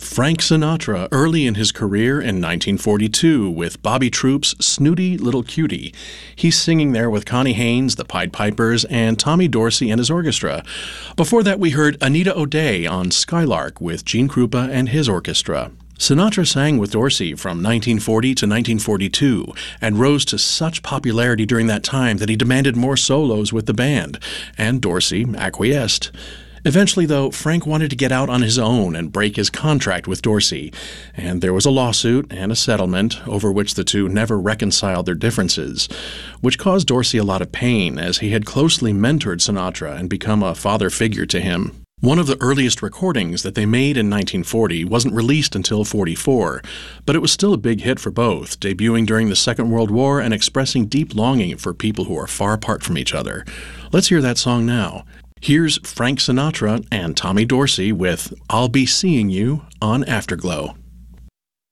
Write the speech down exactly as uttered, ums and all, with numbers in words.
Frank Sinatra early in his career in nineteen forty-two with Bobby Troupe's Snooty Little Cutie. He's singing there with Connie Haynes, the Pied Pipers, and Tommy Dorsey and his orchestra. Before that, we heard Anita O'Day on Skylark with Gene Krupa and his orchestra. Sinatra sang with Dorsey from nineteen forty to nineteen forty-two and rose to such popularity during that time that he demanded more solos with the band, and Dorsey acquiesced. Eventually, though, Frank wanted to get out on his own and break his contract with Dorsey, and there was a lawsuit and a settlement over which the two never reconciled their differences, which caused Dorsey a lot of pain as he had closely mentored Sinatra and become a father figure to him. One of the earliest recordings that they made in nineteen forty wasn't released until forty-four, but it was still a big hit for both, debuting during the Second World War and expressing deep longing for people who are far apart from each other. Let's hear that song now. Here's Frank Sinatra and Tommy Dorsey with I'll Be Seeing You on Afterglow.